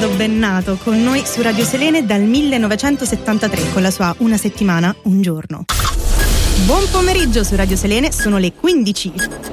Corrado Bennato con noi su Radio Selene dal 1973 con la sua Una settimana, un giorno. Buon pomeriggio su Radio Selene, sono le 15.